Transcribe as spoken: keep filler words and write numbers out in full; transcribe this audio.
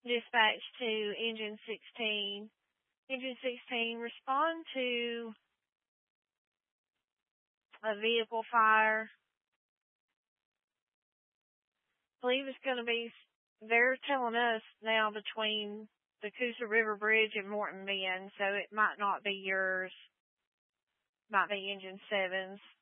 Dispatch to Engine sixteen. Engine sixteen, respond to a vehicle fire. I believe it's going to be, they're telling us now between the Coosa River Bridge and Morton Bend, so it might not be yours. Might be Engine seven's.